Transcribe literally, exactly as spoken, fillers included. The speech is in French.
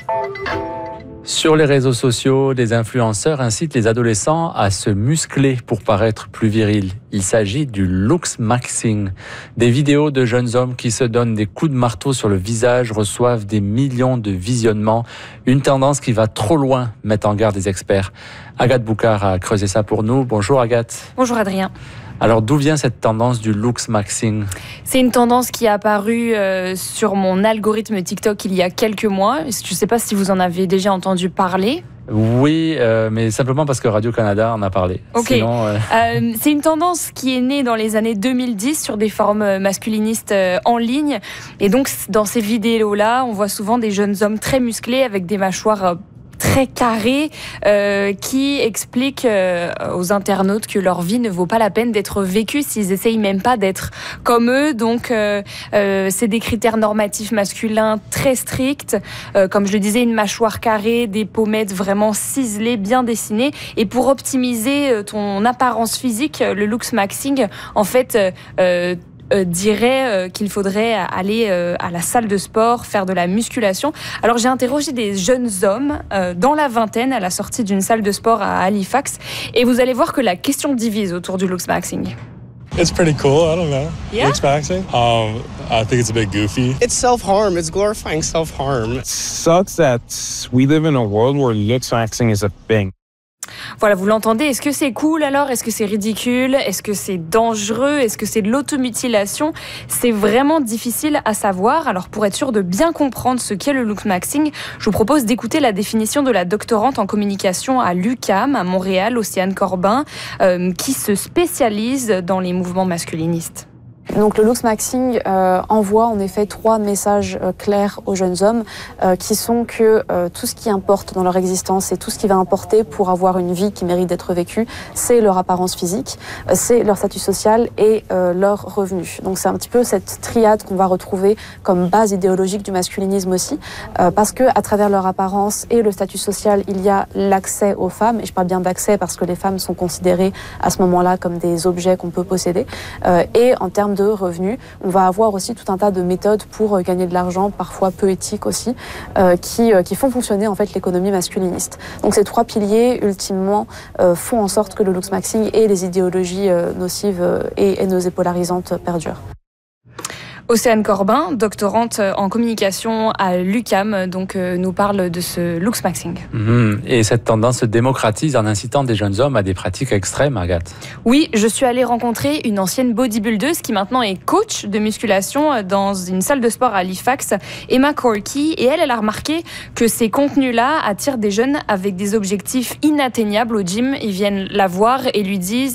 Sur les réseaux sociaux, des influenceurs incitent les adolescents à se muscler pour paraître plus virils. Il s'agit du looksmaxing. Des vidéos de jeunes hommes qui se donnent des coups de marteau sur le visage reçoivent des millions de visionnements. Une tendance qui va trop loin, mettent en garde des experts. Agathe Boucard a creusé ça pour nous. Bonjour Agathe. Bonjour Adrien. Alors d'où vient cette tendance du looksmaxing ? C'est une tendance qui est apparue euh, sur mon algorithme TikTok il y a quelques mois. Je ne sais pas si vous en avez déjà entendu parler. Oui, euh, mais simplement parce que Radio-Canada en a parlé. Ok. Sinon, euh... Euh, c'est une tendance qui est née dans les années deux mille dix sur des forums masculinistes euh, en ligne. Et donc dans ces vidéos-là, on voit souvent des jeunes hommes très musclés avec des mâchoires euh, très carré euh, qui explique euh, aux internautes que leur vie ne vaut pas la peine d'être vécue s'ils essayent même pas d'être comme eux. Donc euh, euh, c'est des critères normatifs masculins très stricts, euh, comme je le disais, une mâchoire carrée, des pommettes vraiment ciselées, bien dessinées. Et pour optimiser ton apparence physique, le looksmaxing, en fait euh, Euh, dirait euh, qu'il faudrait aller euh, à la salle de sport, faire de la musculation. Alors j'ai interrogé des jeunes hommes euh, dans la vingtaine à la sortie d'une salle de sport à Halifax et vous allez voir que la question divise autour du looksmaxing. It's pretty cool. I don't know. Yeah? Looksmaxing? Um, I think it's a bit goofy. It's self-harm. It's glorifying self-harm. It sucks that we live in a world where looksmaxing is a thing. Voilà, vous l'entendez. Est-ce que c'est cool alors ? Est-ce que c'est ridicule ? Est-ce que c'est dangereux ? Est-ce que c'est de l'automutilation ? C'est vraiment difficile à savoir. Alors pour être sûr de bien comprendre ce qu'est le looksmaxing, je vous propose d'écouter la définition de la doctorante en communication à l'U Q A M à Montréal, Océane Corbin, euh, qui se spécialise dans les mouvements masculinistes. Donc le looksmaxing euh, envoie en effet trois messages euh, clairs aux jeunes hommes euh, qui sont que euh, tout ce qui importe dans leur existence et tout ce qui va importer pour avoir une vie qui mérite d'être vécue, c'est leur apparence physique, euh, c'est leur statut social et euh, leur revenu. Donc c'est un petit peu cette triade qu'on va retrouver comme base idéologique du masculinisme aussi, euh, parce que à travers leur apparence et le statut social, il y a l'accès aux femmes, et je parle bien d'accès parce que les femmes sont considérées à ce moment-là comme des objets qu'on peut posséder, euh, et en termes de revenus, on va avoir aussi tout un tas de méthodes pour gagner de l'argent, parfois peu éthiques aussi, euh, qui, euh, qui font fonctionner en fait l'économie masculiniste. Donc ces trois piliers, ultimement, euh, font en sorte que le looksmaxing et les idéologies euh, nocives euh, et haineuses et polarisantes perdurent. Océane Corbin, doctorante en communication à l'U Q A M, donc euh, nous parle de ce looksmaxing. Mmh. Et cette tendance se démocratise en incitant des jeunes hommes à des pratiques extrêmes, Agathe. Oui, je suis allée rencontrer une ancienne bodybuildeuse qui maintenant est coach de musculation dans une salle de sport à Halifax, Emma Corky, et elle, elle a remarqué que ces contenus-là attirent des jeunes avec des objectifs inatteignables au gym. Ils viennent la voir et lui disent